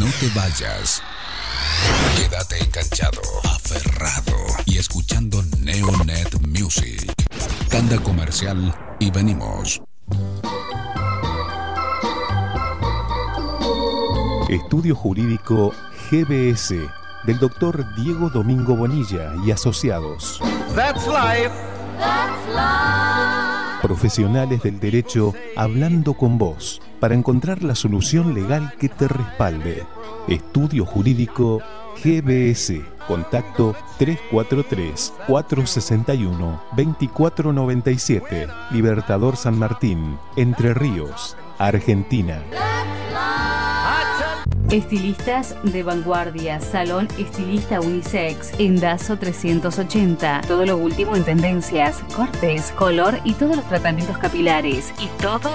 No te vayas. Quédate enganchado, aferrado y escuchando Neonet Music. Tanda comercial y venimos. Estudio Jurídico GBS del doctor Diego Domingo Bonilla y asociados. That's life. That's life. Profesionales del derecho hablando con vos para encontrar la solución legal que te respalde. Estudio Jurídico GBS. Contacto 343-461-2497. Libertador San Martín, Entre Ríos, Argentina. Estilistas de vanguardia, Salón Estilista Unisex, en Dazo 380. Todo lo último en tendencias, cortes, color y todos los tratamientos capilares. I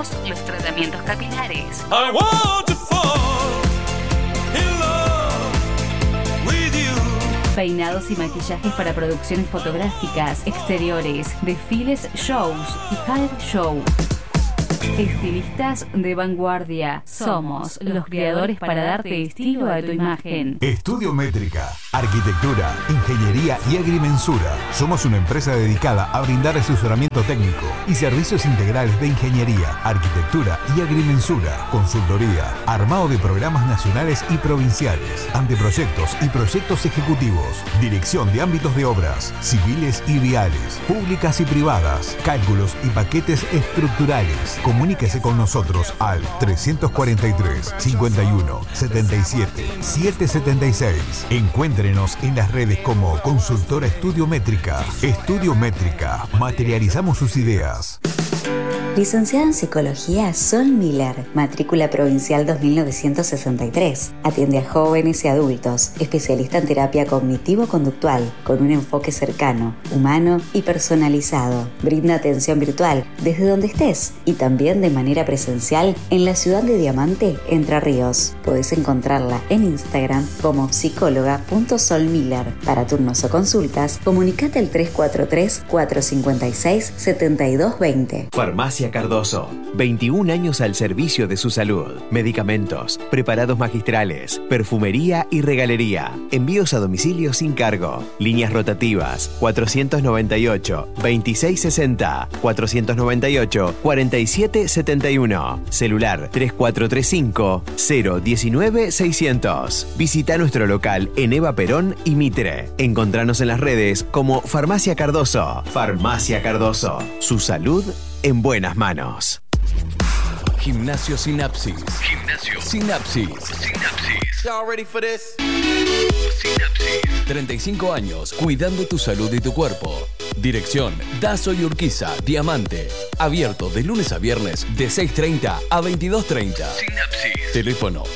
want to fall in love with you. Peinados y maquillajes para producciones fotográficas, exteriores, desfiles, shows y hair show. Estilistas de vanguardia. Somos los creadores para darte estilo a tu imagen. Estudio Métrica, arquitectura, ingeniería y agrimensura. Somos una empresa dedicada a brindar asesoramiento técnico y servicios integrales de ingeniería, arquitectura y agrimensura, consultoría, armado de programas nacionales y provinciales, anteproyectos y proyectos ejecutivos, dirección de ámbitos de obras, civiles y viales, públicas y privadas, cálculos y paquetes estructurales. Comuníquese con nosotros al 343 51 77 776. Encuéntrenos en las redes como Consultora Estudio Métrica. Estudio Métrica. Materializamos sus ideas. Licenciada en Psicología Sol Miller, matrícula provincial 2963. Atiende a jóvenes y adultos, especialista en terapia cognitivo-conductual, con un enfoque cercano, humano y personalizado. Brinda atención virtual desde donde estés y también de manera presencial en la ciudad de Diamante, Entre Ríos. Podés encontrarla en Instagram como psicóloga.solmiller. Para turnos o consultas, comunicate al 343-456-7220. Farmacia Cardoso, 21 años al servicio de su salud. Medicamentos, preparados magistrales, perfumería y regalería. Envíos a domicilio sin cargo. Líneas rotativas 498-2660, 498-4771. Celular 3435-019-600. Visita nuestro local en Eva Perón y Mitre. Encontranos en las redes como Farmacia Cardoso. Farmacia Cardoso, su salud en buenas manos. Gimnasio Sinapsis. Gimnasio Sinapsis. Y'all ready for this? Sinapsis. 35 años cuidando tu salud y tu cuerpo. Dirección Dazo y Urquiza, Diamante. Abierto de lunes a viernes de 6:30 a 22:30. Sinapsis. Teléfono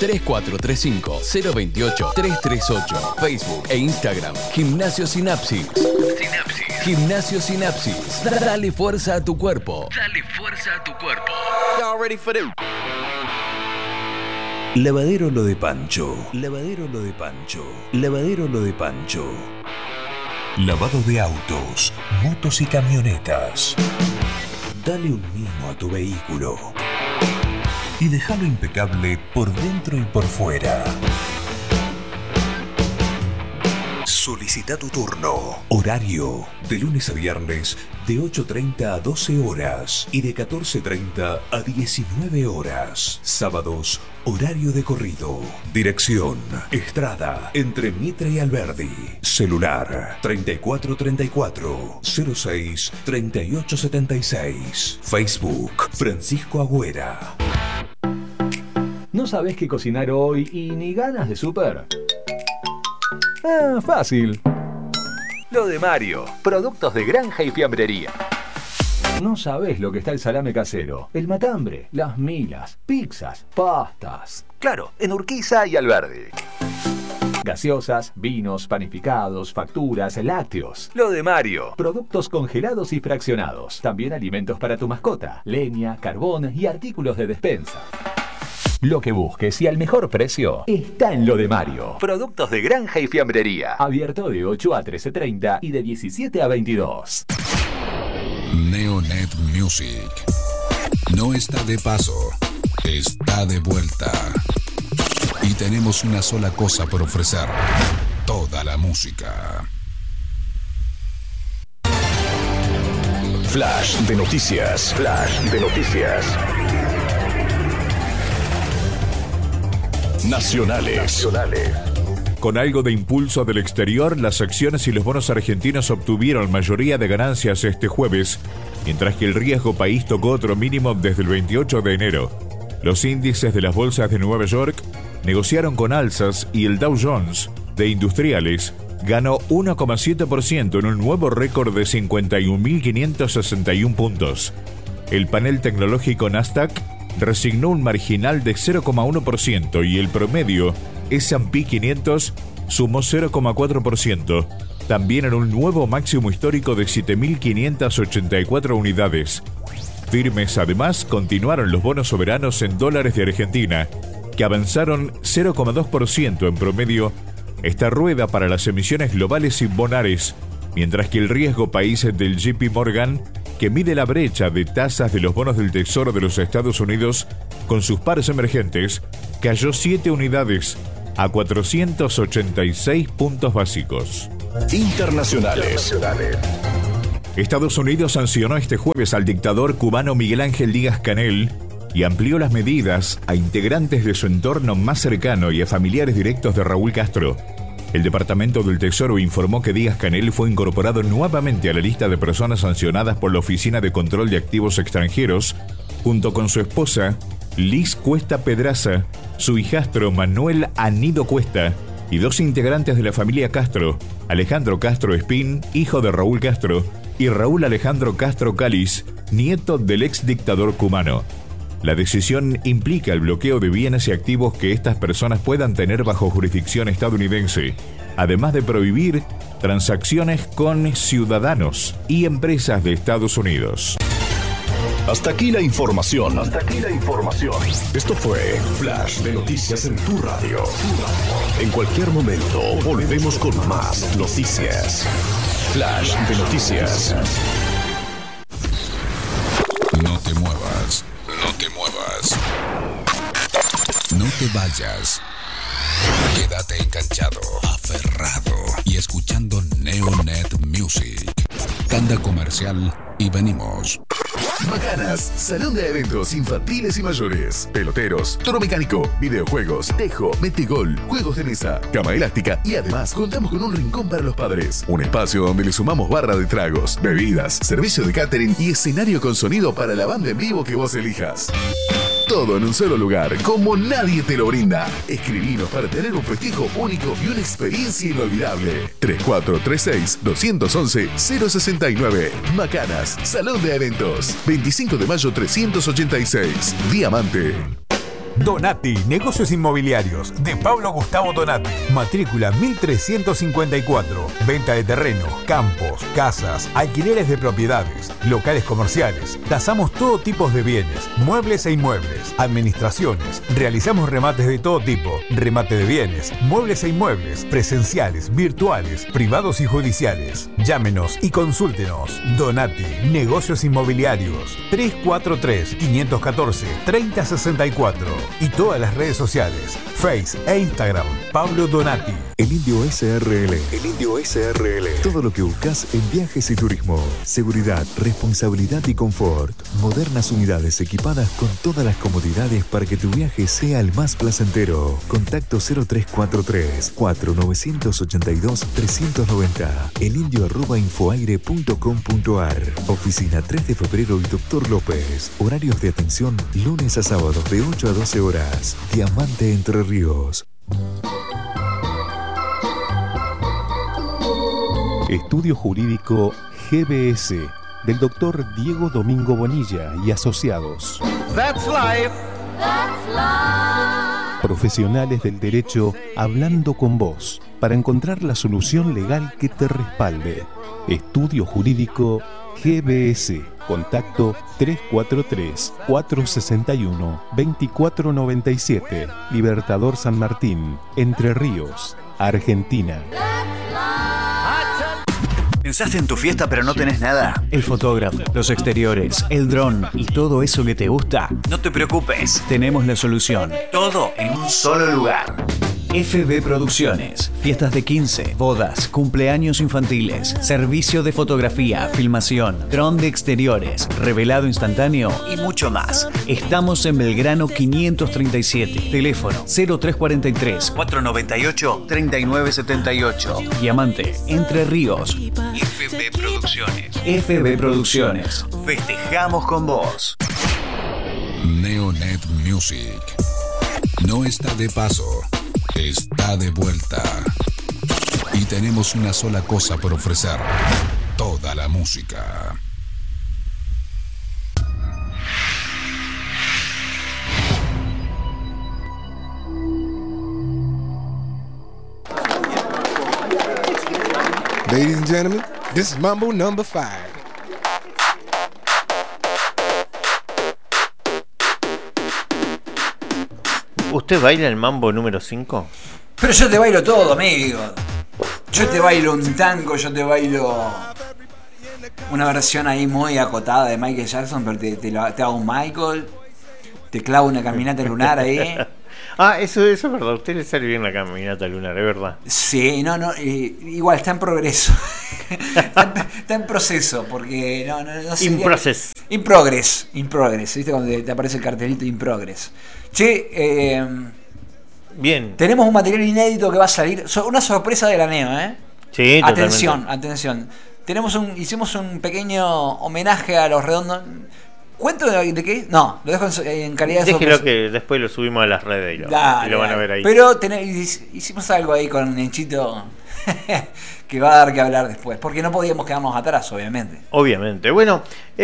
3435-028-338. Facebook e Instagram Gimnasio Sinapsis. Gimnasio Sinapsis. Dale fuerza a tu cuerpo. Dale fuerza a tu cuerpo. Y'all ready for this? Lavadero Lo de Pancho. Lavadero Lo de Pancho. Lavadero Lo de Pancho. Lavado de autos, motos y camionetas. Dale un mimo a tu vehículo y déjalo impecable por dentro y por fuera. Solicita tu turno. Horario de lunes a viernes de 8:30 a 12 horas y de 14:30 a 19 horas. Sábados, horario de corrido. Dirección Estrada, entre Mitre y Alberdi. Celular 3434 06 3876. Facebook Francisco Agüera. ¿No sabés qué cocinar hoy y ni ganas de súper? Fácil. Lo de Mario. Productos de granja y fiambrería. No sabés lo que está el salame casero, el matambre, las milas, pizzas, pastas. Claro, en Urquiza y Alberdi. Gaseosas, vinos, panificados, facturas, lácteos. Lo de Mario. Productos congelados y fraccionados. También alimentos para tu mascota, leña, carbón y artículos de despensa. Lo que busques y al mejor precio está en Lo de Mario. Productos de granja y fiambrería. Abierto de 8 a 13:30 y de 17 a 22. Neonet Music. No está de paso, está de vuelta. Y tenemos una sola cosa por ofrecer: toda la música. Flash de noticias. Flash de noticias. Nacionales. Con algo de impulso del exterior, las acciones y los bonos argentinos obtuvieron mayoría de ganancias este jueves, mientras que el riesgo país tocó otro mínimo desde el 28 de enero. Los índices de las bolsas de Nueva York negociaron con alzas y el Dow Jones de industriales ganó 1,7% en un nuevo récord de 51.561 puntos. El panel tecnológico Nasdaq resignó un marginal de 0,1% y el promedio S&P 500 sumó 0,4%, también en un nuevo máximo histórico de 7.584 unidades. Firmes además continuaron los bonos soberanos en dólares de Argentina, que avanzaron 0,2% en promedio esta rueda para las emisiones globales y bonares, mientras que el riesgo país del JP Morgan, que mide la brecha de tasas de los bonos del Tesoro de los Estados Unidos con sus pares emergentes, cayó 7 unidades a 486 puntos básicos. Internacionales. Estados Unidos sancionó este jueves al dictador cubano Miguel Ángel Díaz-Canel y amplió las medidas a integrantes de su entorno más cercano y a familiares directos de Raúl Castro. El Departamento del Tesoro informó que Díaz-Canel fue incorporado nuevamente a la lista de personas sancionadas por la Oficina de Control de Activos Extranjeros, junto con su esposa, Liz Cuesta Pedraza, su hijastro Manuel Anido Cuesta y 2 integrantes de la familia Castro, Alejandro Castro Espín, hijo de Raúl Castro, y Raúl Alejandro Castro Cáliz, nieto del ex dictador cubano. La decisión implica el bloqueo de bienes y activos que estas personas puedan tener bajo jurisdicción estadounidense, además de prohibir transacciones con ciudadanos y empresas de Estados Unidos. Hasta aquí la información. Esto fue Flash de Noticias en tu radio. En cualquier momento volvemos con más noticias. Flash de Noticias. No te muevas. No te muevas. No te vayas. Quédate enganchado, aferrado y escuchando Neonet Music. Tanda comercial y venimos. Macanas, salón de eventos infantiles y mayores, peloteros, toro mecánico, videojuegos, tejo, metegol, juegos de mesa, cama elástica y además contamos con un rincón para los padres. Un espacio donde le sumamos barra de tragos, bebidas, servicio de catering y escenario con sonido para la banda en vivo que vos elijas. Todo en un solo lugar, como nadie te lo brinda. Escribinos para tener un festejo único y una experiencia inolvidable. 3436-211-069. Macanas, Salón de Eventos. 25 de mayo 386. Diamante. Donati, negocios inmobiliarios, de Pablo Gustavo Donati. Matrícula 1354. Venta de terreno, campos, casas, alquileres de propiedades, locales comerciales. Tasamos todo tipo de bienes, muebles e inmuebles, administraciones. Realizamos remates de todo tipo, remate de bienes, muebles e inmuebles, presenciales, virtuales, privados y judiciales. Llámenos y consúltenos. Donati, negocios inmobiliarios. 343-514-3064. Y todas las redes sociales, Face e Instagram, Pablo Donati. El Indio SRL. Todo lo que buscas en viajes y turismo. Seguridad, responsabilidad y confort. Modernas unidades equipadas con todas las comodidades para que tu viaje sea el más placentero. Contacto 0343-4982-390. elindio@infoaire.com.ar. Oficina 3 de febrero y Dr. López. Horarios de atención lunes a sábados de 8 a 12 horas. Diamante Entre Ríos. Estudio Jurídico GBS del Dr. Diego Domingo Bonilla y asociados. That's life. Profesionales del derecho hablando con vos para encontrar la solución legal que te respalde. Estudio Jurídico GBS. Contacto 343-461-2497. Libertador San Martín, Entre Ríos, Argentina. ¿Pensaste en tu fiesta pero no tenés nada? El fotógrafo, los exteriores, el dron y todo eso que te gusta. No te preocupes, tenemos la solución. Todo en un solo lugar. FB Producciones. Fiestas de 15, bodas, cumpleaños infantiles, servicio de fotografía, filmación, dron de exteriores, revelado instantáneo y mucho más. Estamos en Belgrano 537. Teléfono 0343 498 3978. Diamante, Entre Ríos. FB Producciones. FB Producciones. Festejamos con vos. Neonet Music. No está de paso. Está de vuelta. Y tenemos una sola cosa por ofrecer. Toda la música. Ladies and gentlemen, this is Mambo number 5. ¿Usted baila el mambo número 5? Pero yo te bailo todo, amigo. Yo te bailo un tango, yo te bailo una versión ahí muy acotada de Michael Jackson, pero te hago un Michael, te clavo una caminata lunar ahí. Eso es verdad, a usted le sale bien la caminata lunar, es verdad. Sí, igual está en progreso. está en proceso, porque no sé. In progress, ¿viste? Cuando te aparece el cartelito in progress. Che, bien. Tenemos un material inédito que va a salir. Una sorpresa de la NEO, ¿eh? Sí, atención. Hicimos un pequeño homenaje a Los Redondos. ¿Cuento de qué? No, lo dejo en calidad de sorpresa. Déjelo que después lo subimos a las redes y lo van a ver ahí. Pero hicimos algo ahí con Nenchito que va a dar que hablar después, porque no podíamos quedarnos atrás, obviamente. Bueno,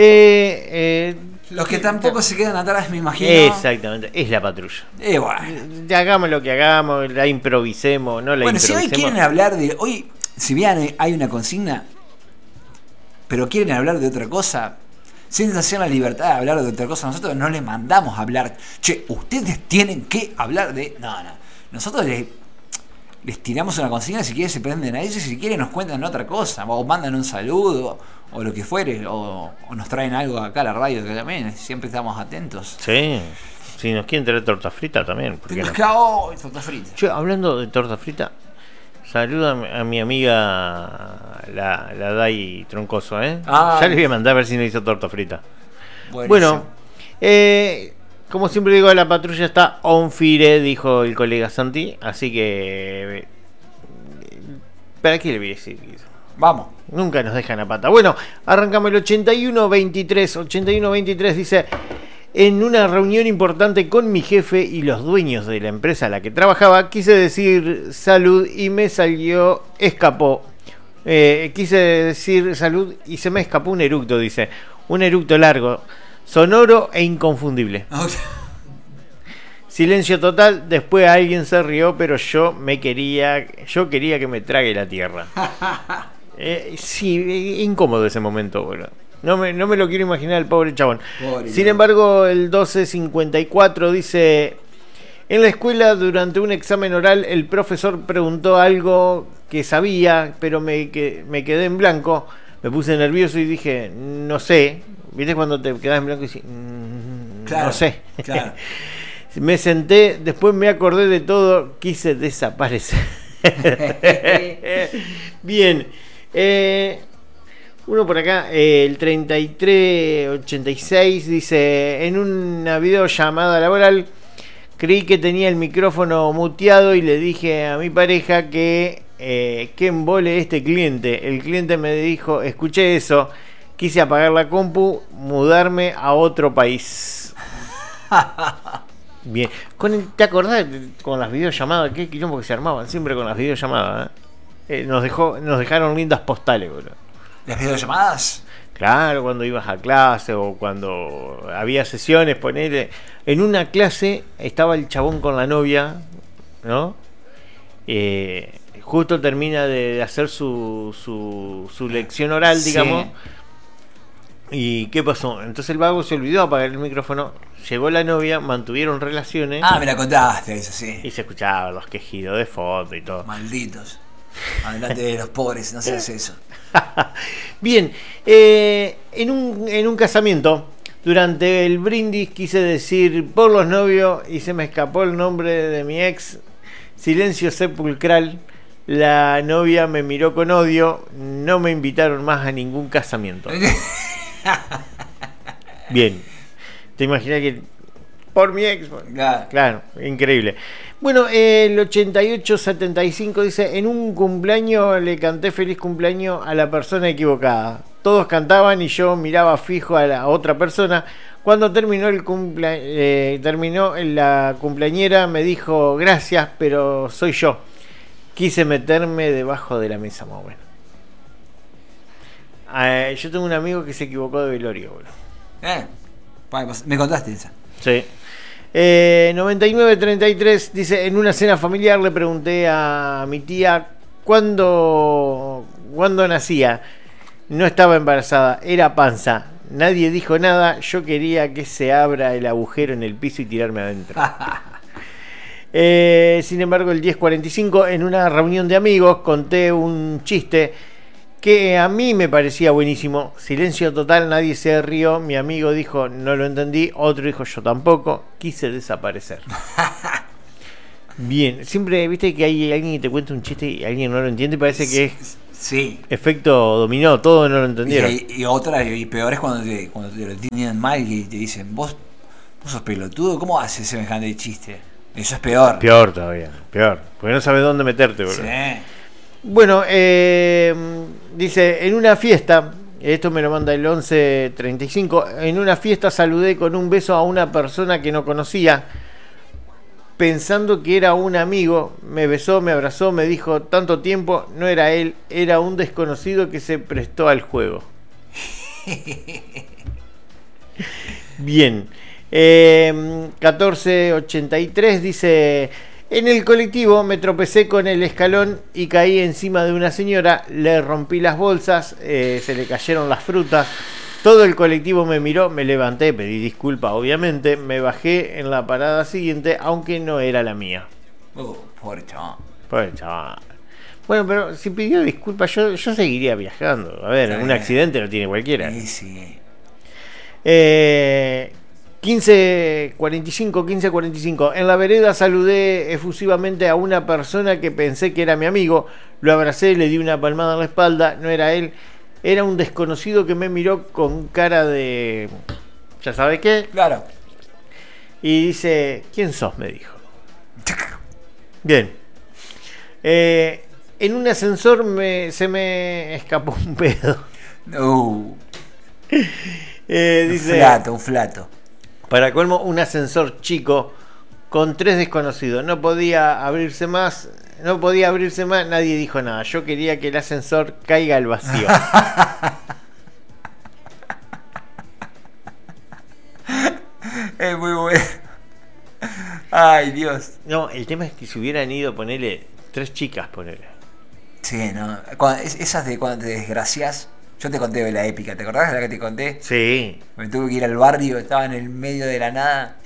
los que tampoco se quedan atrás, me imagino. Exactamente, es la patrulla. Bueno. Hagamos lo que hagamos, la improvisemos, no la improvisemos. Si hoy quieren hablar de... Hoy, si bien hay una consigna, pero quieren hablar de otra cosa, siéntanse en la libertad de hablar de otra cosa. Nosotros no les mandamos a hablar. Che, ustedes tienen que hablar de... No. Nosotros les tiramos una consigna, si quieren se prenden a ellos, si quieren nos cuentan otra cosa, o mandan un saludo, o lo que fuere, o nos traen algo acá a la radio, que también siempre estamos atentos. Sí, si nos quieren traer torta frita también. Torta frita. Che, hablando de torta frita, saluda a mi amiga la Dai Troncoso, ¿eh? Ya les voy a mandar a ver si nos hizo torta frita. Buenísimo. Bueno, como siempre digo, la patrulla está on fire, dijo el colega Santi, así que... ¿Para qué le voy a decir eso? Vamos. Nunca nos dejan a pata. Bueno, arrancamos el 81-23. 81-23 dice... En una reunión importante con mi jefe y los dueños de la empresa a la que trabajaba, quise decir salud y me escapó. Quise decir salud y se me escapó un eructo, dice. Un eructo largo, sonoro e inconfundible. Silencio total, después alguien se rió, pero yo quería que me trague la tierra. Sí, incómodo ese momento, boludo. No me lo quiero imaginar el pobre chabón. Sin embargo, el 1254 dice... En la escuela, durante un examen oral, el profesor preguntó algo que sabía, pero me quedé en blanco. Me puse nervioso y dije, no sé. ¿Viste cuando te quedas en blanco y dices, no sé? Claro. Me senté, después me acordé de todo, quise desaparecer. Bien. Uno por acá, el 3386 dice, en una videollamada laboral creí que tenía el micrófono muteado y le dije a mi pareja que embole este cliente. El cliente me dijo, escuché eso, quise apagar la compu, mudarme a otro país. Bien, ¿te acordás con las videollamadas? Qué quilombo que se armaban siempre con las videollamadas, ¿eh? Nos dejaron lindas postales, boludo. ¿Las videollamadas? Claro, cuando ibas a clase o cuando había sesiones, ponele. En una clase estaba el chabón con la novia, ¿no? Justo termina de hacer su lección oral, digamos. Sí. ¿Y qué pasó? Entonces el vago se olvidó apagar el micrófono. Llegó la novia, mantuvieron relaciones. Me la contaste, eso sí. Y se escuchaban los quejidos de foto y todo. Malditos. Adelante de los pobres, no se hace eso. Bien, en un casamiento, durante el brindis quise decir por los novios y se me escapó el nombre de mi ex. Silencio sepulcral. La novia me miró con odio. No me invitaron más a ningún casamiento. Bien. ¿Te imaginas que por mi ex? Claro, increíble. Bueno, el 8875 dice: en un cumpleaños le canté feliz cumpleaños a la persona equivocada. Todos cantaban y yo miraba fijo a la otra persona. Cuando terminó la cumpleañera me dijo gracias, pero soy yo. Quise meterme debajo de la mesa, más o menos. Yo tengo un amigo que se equivocó de velorio, boludo. Me contaste esa. Sí. 9933 dice: en una cena familiar le pregunté a mi tía cuándo nacía. No estaba embarazada, era panza. Nadie dijo nada. Yo quería que se abra el agujero en el piso y tirarme adentro. Sin embargo, el 1045, en una reunión de amigos, conté un chiste que a mí me parecía buenísimo. Silencio total, nadie se rió. Mi amigo dijo: no lo entendí. Otro dijo: yo tampoco. Quise desaparecer. Bien, siempre viste que hay alguien que te cuenta un chiste y alguien no lo entiende. Parece que es efecto dominó, todos no lo entendieron. Y peor es cuando te lo entienden mal y te dicen: vos sos pelotudo, ¿cómo haces semejante chiste? Eso es peor. Peor todavía, peor. Porque no sabes dónde meterte, boludo. Sí. Bueno, dice: en una fiesta, esto me lo manda el 1135, en una fiesta saludé con un beso a una persona que no conocía, pensando que era un amigo. Me besó, me abrazó, me dijo tanto tiempo. No era él, era un desconocido que se prestó al juego. Bien. 1483 dice: en el colectivo me tropecé con el escalón y caí encima de una señora, le rompí las bolsas, se le cayeron las frutas, todo el colectivo me miró, me levanté, pedí disculpas obviamente, me bajé en la parada siguiente, aunque no era la mía. Pobre chaval. Pobre chaval. Bueno, pero si pidió disculpas, yo seguiría viajando. A ver, un accidente lo tiene cualquiera. Sí. 1545. En la vereda saludé efusivamente a una persona que pensé que era mi amigo. Lo abracé, le di una palmada en la espalda. No era él, era un desconocido que me miró con cara de... ¿ya sabe qué? Claro. Y dice: ¿quién sos?, me dijo. Bien. En un ascensor se me escapó un pedo. Dice, un flato. Para colmo, un ascensor chico con 3 desconocidos. No podía abrirse más. Nadie dijo nada. Yo quería que el ascensor caiga al vacío. Es muy bueno. Ay, Dios. No, el tema es que si hubieran ido, ponele 3 chicas, ponele. Sí, no. Esas de cuando te desgracias. Yo te conté de la épica, ¿te acordás de la que te conté? Sí. Me tuve que ir al barrio, estaba en el medio de la nada.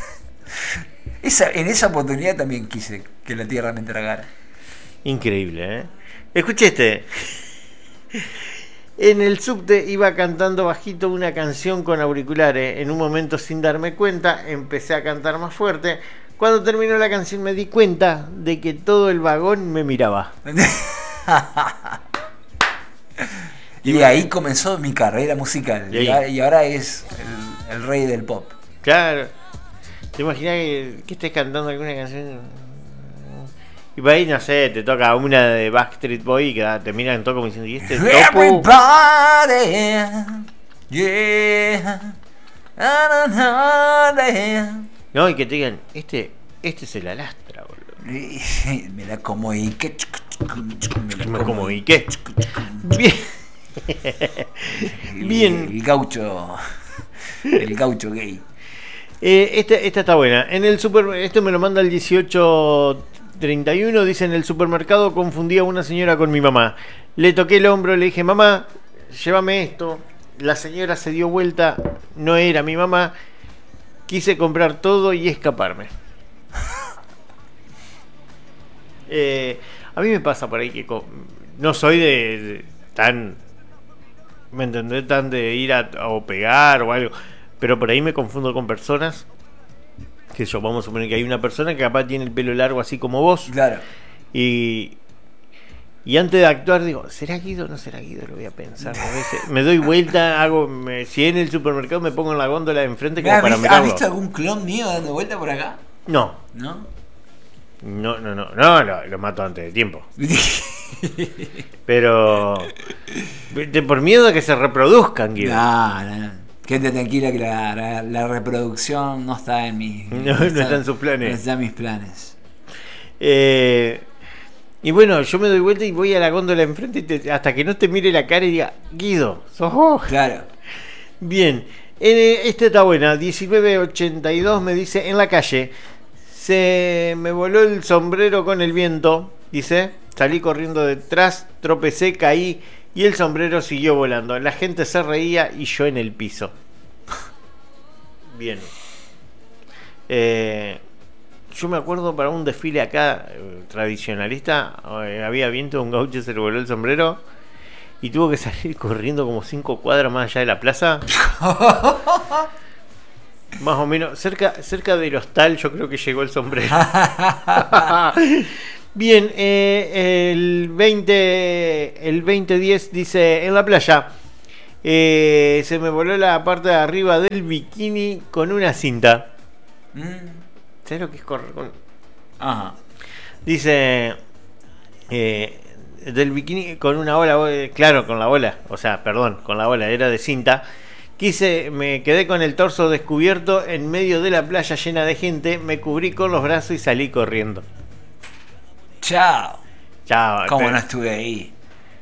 En esa oportunidad también quise que la tierra me tragara. Increíble, ¿eh? Escuché este. En el subte iba cantando bajito una canción con auriculares. En un momento, sin darme cuenta, empecé a cantar más fuerte. Cuando terminó la canción me di cuenta de que todo el vagón me miraba. Y ahí comenzó mi carrera musical. Y ahora es el rey del pop. Claro. ¿Te imaginas que estés cantando alguna canción? Y por ahí, no sé, te toca una de Backstreet Boy y que te miran todo como diciendo: ¿y este topo? Everybody, yeah. No, y que te digan: este se la lastra, boludo. Me la como y qué. Me como y qué. Bien. Bien. El gaucho gay. Esta está buena. Esto me lo manda el 1831. Dice: en el supermercado confundí a una señora con mi mamá. Le toqué el hombro, le dije: mamá, llévame esto. La señora se dio vuelta, no era mi mamá. Quise comprar todo y escaparme. A mí me pasa por ahí que no soy de tan, ¿me entendés? Tan de ir o pegar o algo, pero por ahí me confundo con personas que vamos a suponer que hay una persona que capaz tiene el pelo largo así como vos. Claro. Y antes de actuar digo, ¿será Guido o no será Guido? Lo voy a pensar. A veces me doy vuelta, si en el supermercado me pongo en la góndola de enfrente como para mirarlo. ¿Has visto algún clon mío dando vuelta por acá? No. ¿No? No, lo mato antes de tiempo. Pero por miedo a que se reproduzcan, Guido. No. Quédate tranquila que la reproducción no está en mis... No está en sus planes. No está en mis planes. Y bueno, yo me doy vuelta y voy a la góndola enfrente hasta que no te mire la cara y diga, Guido, sos vos. Claro. Bien, esta está buena. 1982 me dice, en la calle se me voló el sombrero con el viento, dice, salí corriendo detrás, tropecé, caí y el sombrero siguió volando. La gente se reía y yo en el piso. Bien. Yo me acuerdo para un desfile acá tradicionalista, había viento, un gaucho se le voló el sombrero y tuvo que salir corriendo como 5 cuadras más allá de la plaza. Más o menos, cerca del hostal yo creo que llegó el sombrero. Bien, el 2010 dice, en la playa se me voló la parte de arriba del bikini con una cinta. ¿Sabes lo que es correr con...? Ajá. Dice, del bikini con una ola, claro, con la ola, con la ola, era de cinta. Me quedé con el torso descubierto en medio de la playa llena de gente, me cubrí con los brazos y salí corriendo. Chao. ¿Cómo Pero no estuve ahí?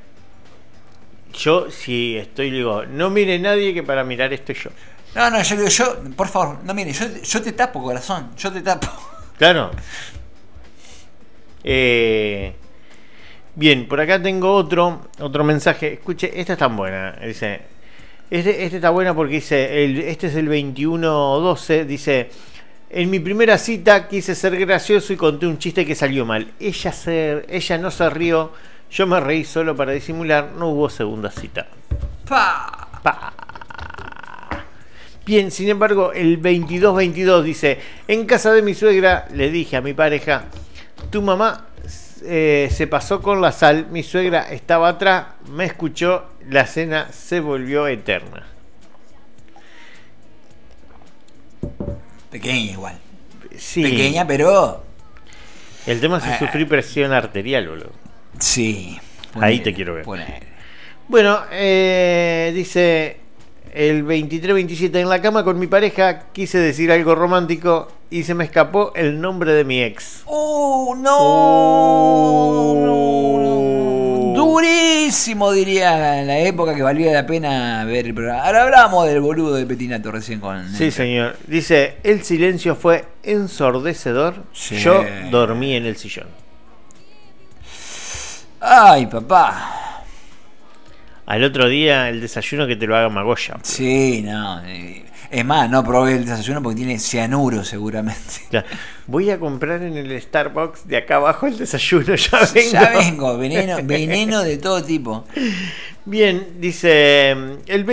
Yo, si estoy, digo, no mire nadie que para mirar estoy yo. No, yo digo, por favor, no mire, yo te tapo, corazón, yo te tapo. Claro. Bien, por acá tengo otro mensaje. Escuche, esta es tan buena. Dice, este está buena porque dice, este es el 21-12, dice... En mi primera cita quise ser gracioso y conté un chiste que salió mal. Ella no se rió, yo me reí solo para disimular, no hubo segunda cita. Pa. Bien, sin embargo, el 22-22 dice, en casa de mi suegra le dije a mi pareja, tu mamá se pasó con la sal, mi suegra estaba atrás, me escuchó, la cena se volvió eterna. Pequeña igual. Sí. Pequeña, pero... El tema es sufrir presión arterial, boludo. Sí. Ahí te quiero ver. Bueno, dice el 23-27, en la cama con mi pareja quise decir algo romántico y se me escapó el nombre de mi ex. Durísimo, diría, en la época que valía la pena ver el programa. Ahora hablamos del boludo de Petinato recién con... Sí, señor. Dice, el silencio fue ensordecedor. Sí. Yo dormí en el sillón. Ay, papá. Al otro día el desayuno que te lo haga Magoya. Sí, no. Es más, no probé el desayuno porque tiene cianuro seguramente. Claro. Voy a comprar en el Starbucks de acá abajo el desayuno, ya vengo. Veneno de todo tipo. Bien, dice el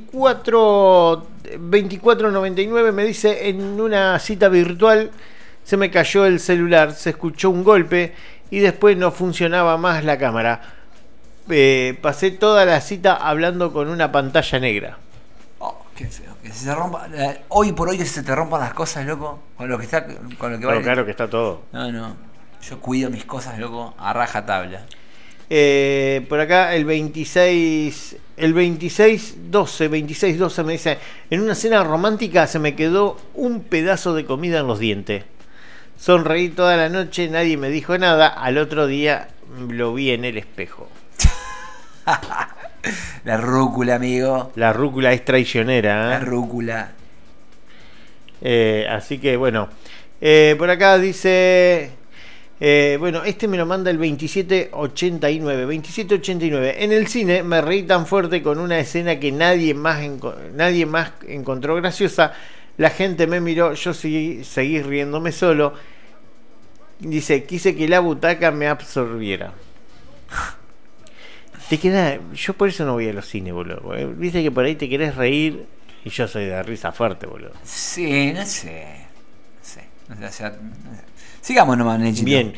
2499 me dice, en una cita virtual se me cayó el celular, se escuchó un golpe y después no funcionaba más la cámara. Pasé toda la cita hablando con una pantalla negra. Oh, qué feo. Que se rompa. Hoy por hoy que se te rompan las cosas, loco. Con lo que está. Con lo que vale. Claro que está todo. No. Yo cuido mis cosas, loco, a raja tabla. Por acá el 2612 me dice, en una cena romántica se me quedó un pedazo de comida en los dientes. Sonreí toda la noche, nadie me dijo nada. Al otro día lo vi en el espejo. La rúcula, amigo. La rúcula es traicionera, La rúcula. Así que bueno. Por acá dice... bueno, este me lo manda el 2789. En el cine me reí tan fuerte con una escena que nadie más encontró graciosa. La gente me miró, yo seguí riéndome solo. Dice, quise que la butaca me absorbiera. Te queda. Yo por eso no voy a los cines, boludo. Viste que por ahí te querés reír y yo soy de risa fuerte, boludo. Sí, no sé. Sigamos nomás, Nechito. Bien.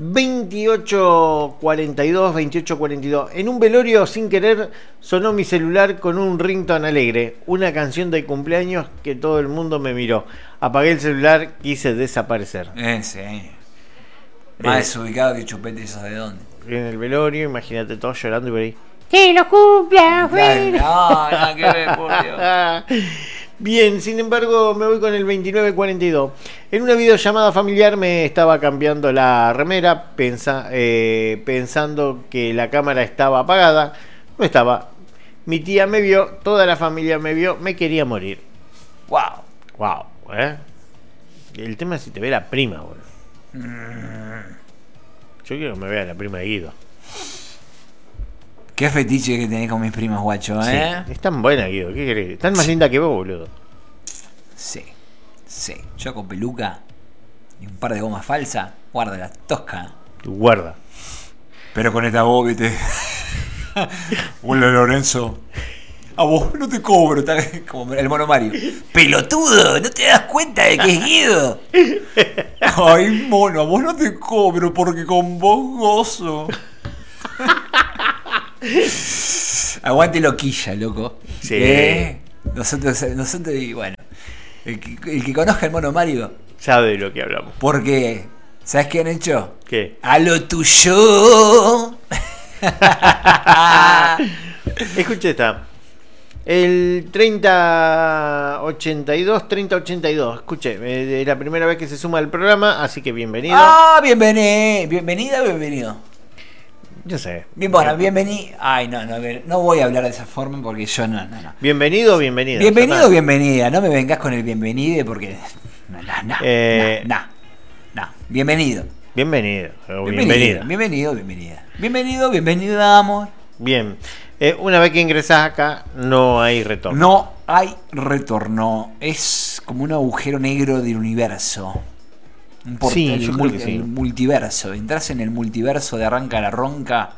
28:42. En un velorio, sin querer, sonó mi celular con un ringtone alegre. Una canción de cumpleaños que todo el mundo me miró. Apagué el celular, quise desaparecer. Sí. Más desubicado que chupete, ¿eso de dónde? En el velorio, imagínate todos llorando y por ahí. ¡Que lo cumpla, güey! No, que ver, por Dios. Bien, sin embargo, me voy con el 29:42. En una videollamada familiar me estaba cambiando la remera, pensando que la cámara estaba apagada. No estaba. Mi tía me vio, toda la familia me vio, me quería morir. Wow, El tema es si te ve la prima, boludo. Yo quiero que me vea la prima de Guido. Qué fetiche que tenés con mis primas, guacho, Sí, es tan buena, Guido. ¿Qué querés? Tan más linda que vos, boludo. Sí. Yo con peluca y un par de gomas falsas, guarda la tosca. Tu guarda. Pero con esta voz, viste. Hola, Lorenzo. A vos no te cobro, como el mono Mario. ¡Pelotudo! ¿No te das cuenta de que es Guido? Ay, mono, a vos no te cobro porque con vos gozo. Aguante loquilla, loco. Sí. Nosotros, y bueno. El que conozca el mono Mario sabe de lo que hablamos. Porque, ¿sabes qué han hecho? ¿Qué? A lo tuyo. Escucha esta. El 3082. Escuche, es la primera vez que se suma al programa, así que bienvenido. Bienvenido. Yo sé. Bueno, bienvenido. Ay, no voy a hablar de esa forma porque yo no. Bienvenido o bienvenida. Bienvenido o bienvenida. No me vengas con el bienvenide porque. No. Bienvenido. Bienvenida. Bienvenido, amor. Bien. Una vez que ingresás acá, no hay retorno. No hay retorno. Es como un agujero negro del universo. Un portal, yo creo que sí. El multiverso. Entras en el multiverso de Arranca la Ronca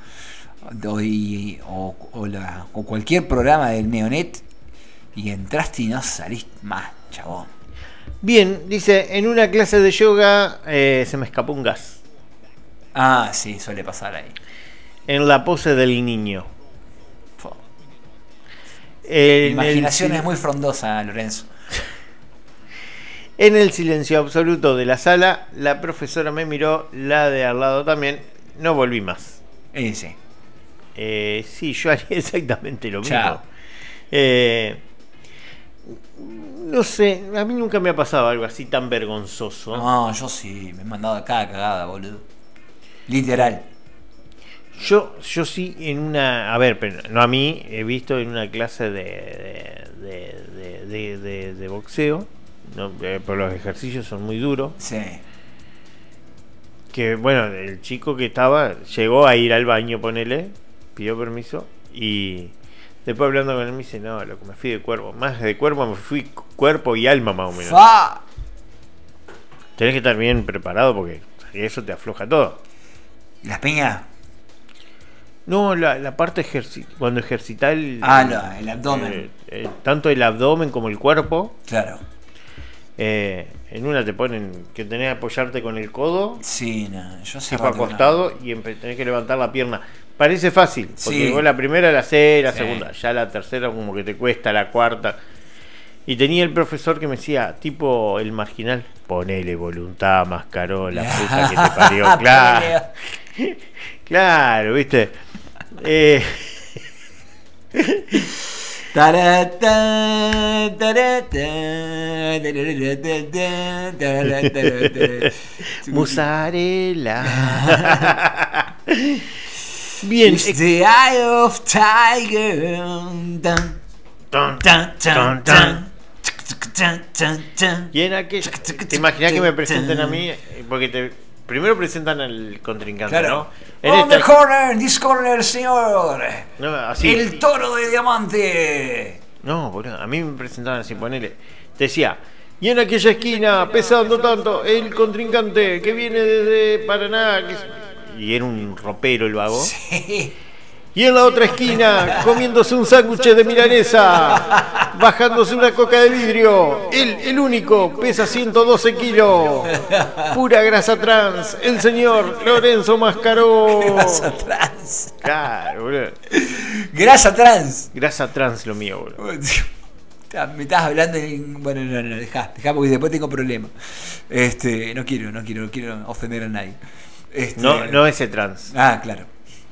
o cualquier programa del Neonet y entraste y no salís más, chabón. Bien, dice, en una clase de yoga se me escapó un gas. Ah, sí, suele pasar ahí. En la pose del niño. Mi imaginación es muy frondosa, Lorenzo. En el silencio absoluto de la sala, la profesora me miró, la de al lado también. No volví más. Sí. Sí, yo haría exactamente lo mismo. Chao. No sé, a mí nunca me ha pasado algo así tan vergonzoso. No, yo sí, me he mandado cada cagada, boludo. Literal. Yo sí en una... A ver, pero no a mí, he visto en una clase de boxeo, ¿no? Pero los ejercicios son muy duros. Sí. Que bueno, el chico que estaba llegó a ir al baño, ponele, pidió permiso y después hablando con él me dice, no, loco, me fui de cuerpo. Más de cuerpo, me fui cuerpo y alma más o menos. ¡Fa! Tenés que estar bien preparado porque eso te afloja todo. ¿Y las peñas? No, la parte cuando ejercita el abdomen. Tanto el abdomen como el cuerpo. Claro. En una te ponen que tenés que apoyarte con el codo. Sí, no, yo sé. Tipo acostado y tenés que levantar la pierna. Parece fácil, porque vos la primera la hacés, la segunda, ya la tercera como que te cuesta, la cuarta. Y tenía el profesor que me decía, tipo el marginal, ponele voluntad, mascarola, puta que te parió. Claro. Claro, viste. Musarela. Bien. It's the eye of tiger. Y en aquella, te imaginas que me presenten a mí, porque primero presentan al contrincante, claro, ¿no? On the corner, this corner, señor. No, así. El toro de diamante. No, boludo, a mí me presentaban así, ponele. Te decía, Y en aquella esquina, pesando tanto, el contrincante que viene desde Paraná. Y era un ropero el vago. Sí. Y en la otra esquina, comiéndose un sándwich de milanesa, bajándose una coca de vidrio. El único, pesa 112 kilos. Pura grasa trans, el señor Lorenzo Mascaró. Grasa trans. Claro, boludo. Grasa trans. Grasa trans lo mío, boludo. Me estás hablando en... Bueno, no, dejá porque después tengo problemas. No quiero ofender a nadie. No ese trans. Ah, claro.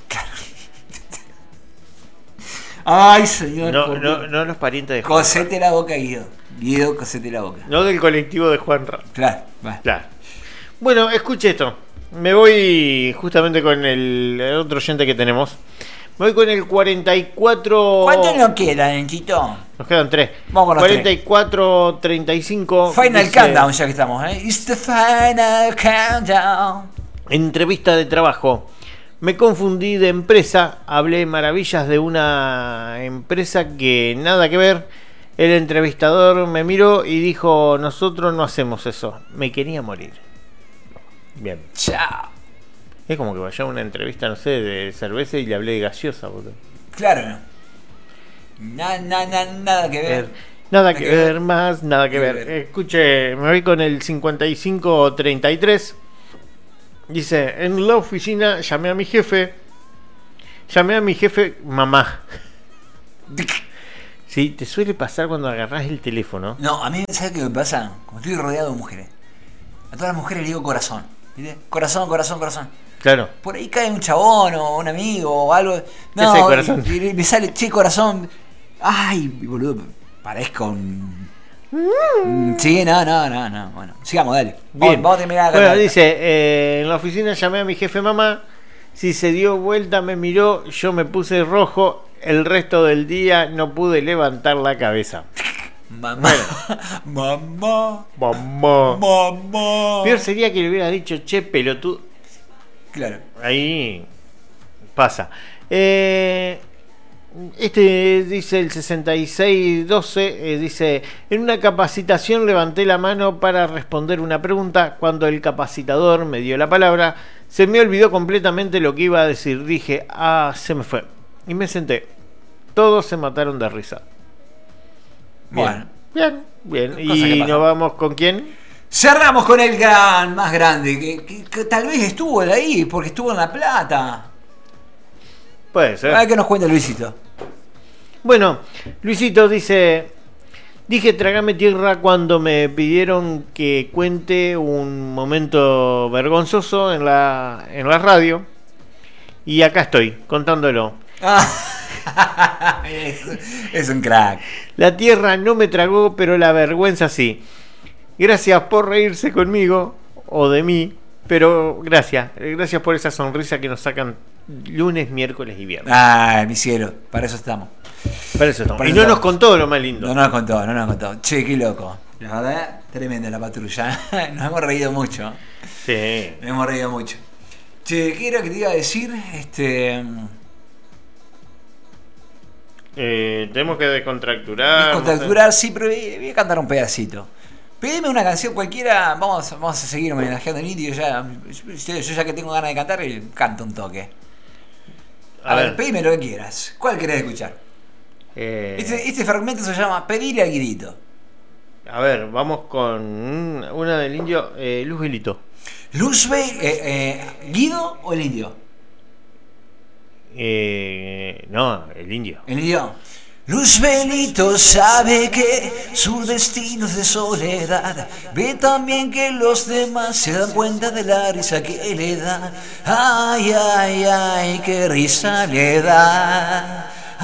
Ay, señor. No los parientes de Juan. Cosete la boca, Guido. Guido, cosete la boca. No del colectivo de Juanra. Claro, va. Claro. Bueno, escuche esto. Me voy justamente con el otro oyente que tenemos. Me voy con el 44. ¿Cuántos nos quedan, Enchito? Nos quedan 3. Vamos con los 44, 35. Final dice, countdown, ya que estamos, ¿eh? It's the final countdown. Entrevista de trabajo. Me confundí de empresa, hablé maravillas de una empresa que nada que ver. El entrevistador me miró y dijo, nosotros no hacemos eso. Me quería morir. Bien. Chao. Es como que vaya a una entrevista, no sé, de cerveza y le hablé de gaseosa, boludo. Claro. Nada que ver. Nada que ver, más nada que ver. Escuche, me voy con el 5533. Dice, en la oficina llamé a mi jefe, mamá. Sí, te suele pasar cuando agarrás el teléfono. No, a mí, ¿sabes qué me pasa? Cuando estoy rodeado de mujeres. A todas las mujeres le digo corazón. ¿Viste? Corazón. Claro. Por ahí cae un chabón o un amigo o algo. No, ¿Qué corazón? Y me sale, che, corazón. Ay, boludo, parezco un... Sí, no. Bueno, sigamos, dale. Bien. Vamos a terminar. Bueno, dice, en la oficina llamé a mi jefe mamá. Si se dio vuelta me miró, yo me puse rojo. El resto del día no pude levantar la cabeza. Mamá. Peor sería que le hubiera dicho, che, pelotudo. Claro. Ahí pasa. Dice el 6612, dice, en una capacitación levanté la mano para responder una pregunta. Cuando el capacitador me dio la palabra, se me olvidó completamente lo que iba a decir. Dije, se me fue. Y me senté. Todos se mataron de risa. Bueno. Bien. ¿Y nos vamos con quién? Cerramos con el más grande, que tal vez estuvo de ahí, porque estuvo en La Plata. Puede ser. A ver qué nos cuenta Luisito. Bueno, Luisito dice, dije trágame tierra cuando me pidieron que cuente un momento vergonzoso en la radio. Y acá estoy, contándolo. Es un crack. La tierra no me tragó, pero la vergüenza sí. Gracias por reírse conmigo, o de mí, pero gracias por esa sonrisa que nos sacan lunes, miércoles y viernes. Mi cielo, para eso estamos. Y no nos contó lo más lindo. No nos contó. Che, qué loco. La verdad, tremenda la patrulla. Nos hemos reído mucho. Sí. Nos hemos reído mucho. Che, ¿qué era que te iba a decir? Tenemos que descontracturar. Descontracturar, no sé. Sí, pero voy a cantar un pedacito. Pedime una canción cualquiera, vamos a seguir homenajeando al indio. Yo ya que tengo ganas de cantar, canto un toque. A ver, pedime lo que quieras. ¿Cuál querés escuchar? Este fragmento se llama Pedirle al Guidito. A ver, vamos con una del indio, Luz Velito. ¿Guido o el indio? No, el indio. ¿El indio? Luz Velito sabe que su destino es de soledad. Ve también que los demás se dan cuenta de la risa que le da. Ay, qué risa le da.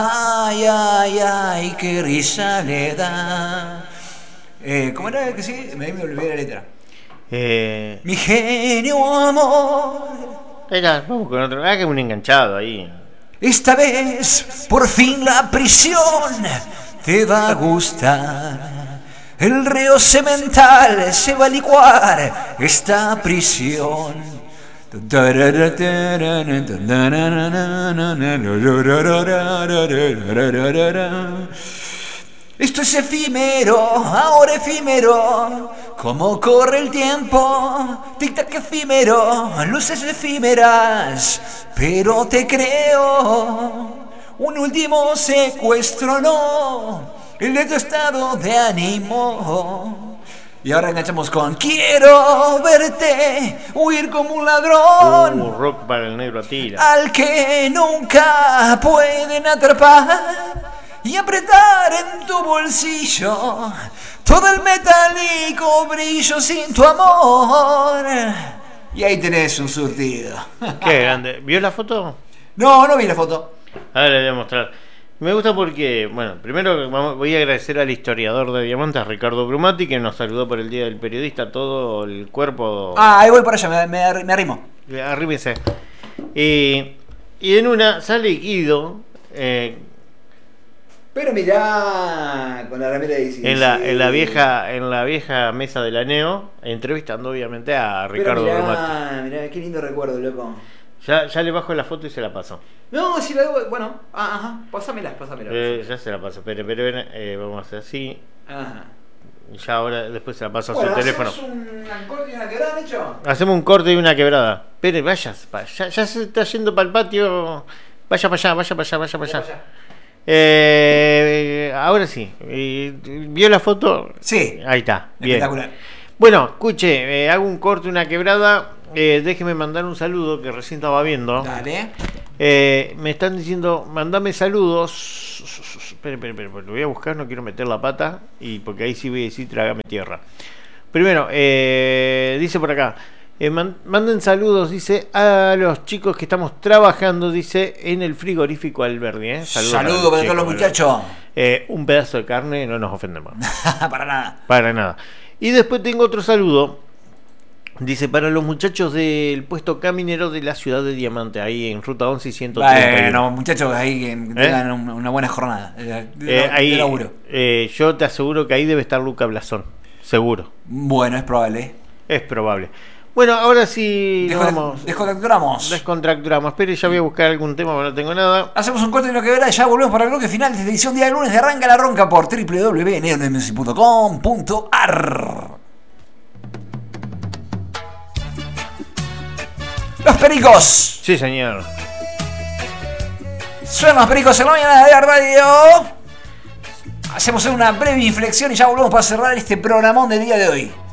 Ay, qué risa le da. ¿Cómo era que sí? Me olvidé la letra. Mi genio amor. Vamos con otro. Que un enganchado ahí. Esta vez, por fin la prisión te va a gustar. El reo semental se va a licuar esta prisión. Esto es efímero, ahora efímero. Cómo corre el tiempo, tic-tac efímero, luces efímeras, pero te creo. Un último secuestro, no, el de tu estado de ánimo. Y ahora enganchamos con quiero verte huir como un ladrón. Rock para el negro Atila. Al que nunca pueden atrapar y apretar en tu bolsillo todo el metálico brillo sin tu amor. Y ahí tenés un surtido. Qué grande. ¿Vio la foto? No vi la foto. Ahora le voy a mostrar. Me gusta porque, bueno, primero voy a agradecer al historiador de diamantes, Ricardo Brumati, que nos saludó por el Día del Periodista, todo el cuerpo. Ahí voy para allá, me arrimo. Arrímese. Y en una sale Guido. Pero mirá, con la remera de DC. En la vieja mesa de la Neo, entrevistando obviamente a Ricardo Brumati. Mirá, qué lindo recuerdo, loco. Ya le bajo la foto y se la paso. No, si la debo. Bueno, pásamela. Ya se la paso, pero vamos a hacer así. Ajá. Y ya ahora después se la paso a su teléfono. ¿Hacemos un corte y una quebrada, Necho? Hacemos un corte y una quebrada. Pero ya se está yendo para el patio. Vaya para allá. Ahora sí. ¿Vio la foto? Sí. Ahí está. Bien. Espectacular. Bueno, escuche, hago un corte, una quebrada. Déjeme mandar un saludo que recién estaba viendo. Dale. Me están diciendo, mandame saludos. Espera, lo voy a buscar, no quiero meter la pata. Y porque ahí sí voy a decir, trágame tierra. Primero, dice por acá. Manden saludos, dice, a los chicos que estamos trabajando, dice, en el frigorífico Alberdi. Saludos para todos los muchachos. Un pedazo de carne, no nos ofendemos. Para nada. Y después tengo otro saludo. Dice, para los muchachos del puesto caminero de la ciudad de Diamante, ahí en Ruta 11 y 131. Bueno, muchachos, ahí que tengan una buena jornada de laburo. Yo te aseguro que ahí debe estar Luca Blasón, seguro. Bueno, es probable. Es probable. Bueno, ahora sí descontracturamos. Espere, ya voy a buscar algún tema, pero no tengo nada. Hacemos un corte de lo que verá y ya volvemos para el bloque final de esta edición día de lunes de Arranca la Ronca por www.neonetmusic.com.ar. Los Pericos. Sí, señor. Suenan los Pericos en la mañana de la radio. Hacemos una breve inflexión y ya volvemos para cerrar este programón del día de hoy.